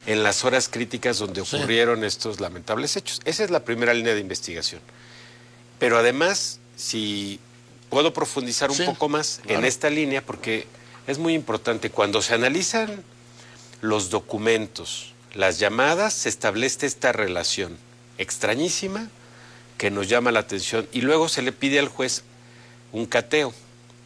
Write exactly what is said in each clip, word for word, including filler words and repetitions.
en las horas críticas donde ocurrieron sí. estos lamentables hechos. Esa es la primera línea de investigación. Pero además, si puedo profundizar un sí, poco más claro. en esta línea, porque es muy importante, cuando se analizan los documentos, las llamadas, se establece esta relación extrañísima que nos llama la atención y luego se le pide al juez un cateo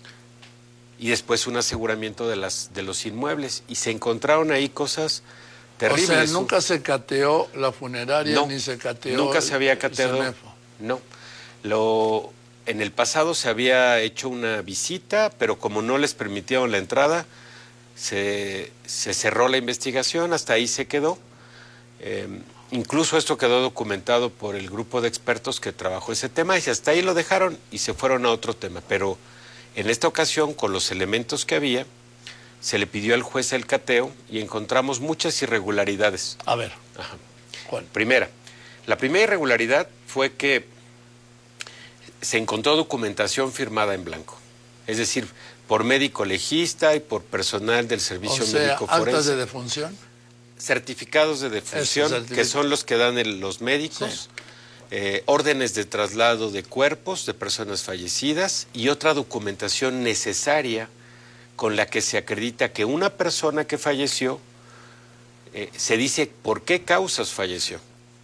y después un aseguramiento de, las, de los inmuebles y se encontraron ahí cosas terribles. O sea, nunca se cateó la funeraria no, ni se cateó nunca se había cateado. el no. Lo, en el pasado se había hecho una visita, pero como no les permitieron la entrada, se, se cerró la investigación, hasta ahí se quedó. Eh, incluso esto quedó documentado por el grupo de expertos que trabajó ese tema y hasta ahí lo dejaron y se fueron a otro tema. Pero en esta ocasión, con los elementos que había, se le pidió al juez el cateo y encontramos muchas irregularidades. A ver. Ajá. ¿Cuál? Primera, la primera irregularidad fue que se encontró documentación firmada en blanco, es decir, por médico legista y por personal del servicio o sea, médico forense. ¿actas de defunción? Certificados de defunción, que son los que dan el, los médicos, sí. eh, órdenes de traslado de cuerpos de personas fallecidas y otra documentación necesaria con la que se acredita que una persona que falleció, eh, se dice por qué causas falleció,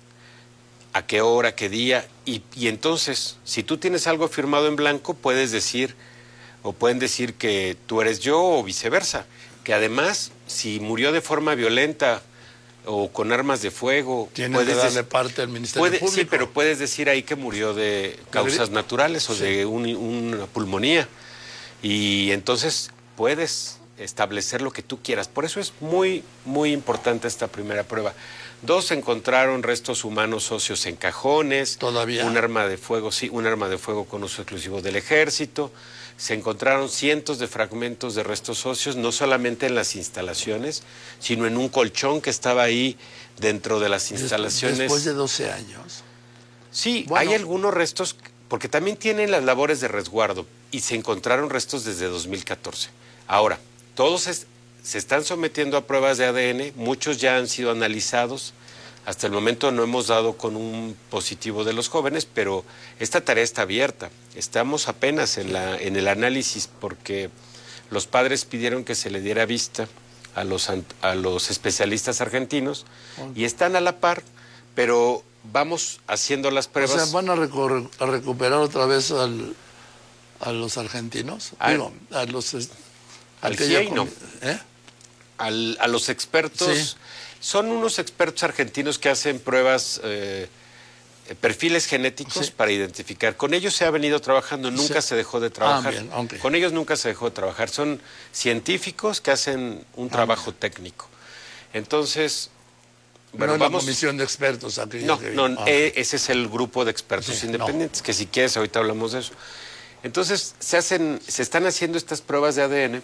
a qué hora, qué día, y, y entonces, si tú tienes algo firmado en blanco, puedes decir, o pueden decir que tú eres yo o viceversa, que además, si murió de forma violenta o con armas de fuego, tiene que darle parte al Ministerio puede, Público. Sí, pero puedes decir ahí que murió de causas naturales o sí. de un, una pulmonía, y entonces puedes establecer lo que tú quieras. Por eso es muy, muy importante esta primera prueba. Dos, encontraron restos humanos óseos en cajones. Todavía. Un arma de fuego, sí, un arma de fuego con uso exclusivo del ejército. Se encontraron cientos de fragmentos de restos óseos, no solamente en las instalaciones, sino en un colchón que estaba ahí dentro de las instalaciones. Después de doce años. Sí, bueno. hay algunos restos, porque también tienen las labores de resguardo, y se encontraron restos desde dos mil catorce. Ahora, todos es, se están sometiendo a pruebas de A D N, muchos ya han sido analizados, hasta el momento no hemos dado con un positivo de los jóvenes, pero esta tarea está abierta, estamos apenas en, la, en el análisis porque los padres pidieron que se le diera vista a los, a los especialistas argentinos y están a la par, pero vamos haciendo las pruebas. O sea, ¿van a, a recuperar otra vez al, a los argentinos? Al, Digo, a los... Al C I E I no. ¿Eh? Al, a los expertos, sí. Son unos expertos argentinos que hacen pruebas, eh, perfiles genéticos sí. para identificar. Con ellos se ha venido trabajando, nunca sí. se dejó de trabajar. Ah, bien, okay. Con ellos nunca se dejó de trabajar. Son científicos que hacen un trabajo ah, técnico. Entonces, bueno, no vamos. La comisión de expertos aquí. No, que... no ah, eh, ese es el grupo de expertos sí, independientes, no. que si quieres ahorita hablamos de eso. Entonces, se hacen, se están haciendo estas pruebas de A D N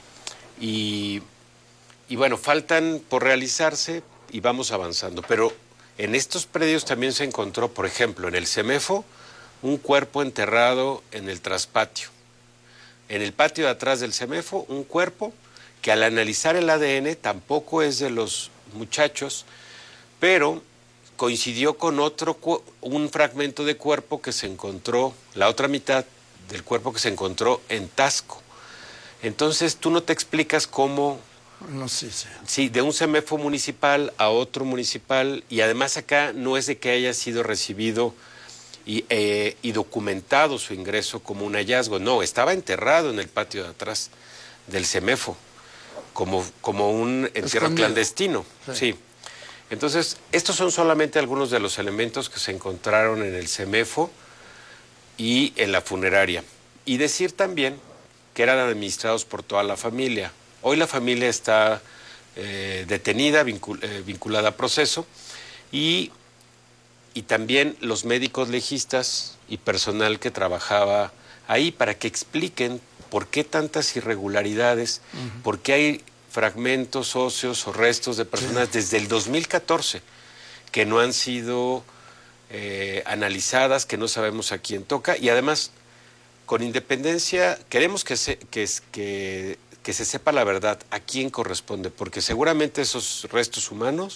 y, y bueno, faltan por realizarse y vamos avanzando. Pero en estos predios también se encontró, por ejemplo, en el CEMEFO, un cuerpo enterrado en el traspatio. En el patio de atrás del CEMEFO, un cuerpo que al analizar el A D N tampoco es de los muchachos, pero coincidió con otro, un fragmento de cuerpo que se encontró, la otra mitad del cuerpo que se encontró en Tasco. Entonces, tú no te explicas cómo... No sé, sí. Sí, de un CEMEFO municipal a otro municipal, y además acá no es de que haya sido recibido y, eh, y documentado su ingreso como un hallazgo, no, estaba enterrado en el patio de atrás del CEMEFO, como, como un entierro Escondido. clandestino. Sí. sí. Entonces, estos son solamente algunos de los elementos que se encontraron en el CEMEFO y en la funeraria. Y decir también que eran administrados por toda la familia. Hoy la familia está eh, detenida, vincul eh, vinculada a proceso, y, y también los médicos legistas y personal que trabajaba ahí para que expliquen por qué tantas irregularidades, uh-huh. por qué hay fragmentos óseos o restos de personas sí. desde el dos mil catorce que no han sido eh, analizadas, que no sabemos a quién toca, y además, con independencia, queremos que se, que, que, que se sepa la verdad, a quién corresponde, porque seguramente esos restos humanos